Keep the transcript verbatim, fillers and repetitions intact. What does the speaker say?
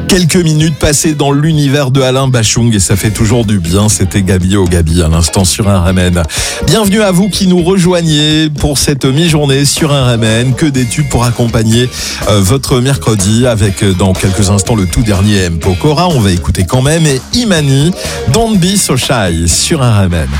Quelques minutes passées dans l'univers de Alain Bachung et ça fait toujours du bien. C'était Gabi au Gabi à l'instant sur R M N. Bienvenue à vous qui nous rejoignez pour cette mi-journée sur R M N. Que des tubes pour accompagner euh, votre mercredi avec euh, dans quelques instants le tout dernier M. Pokora. On va écouter quand même et Imani, Don't Be So Shy sur R M N.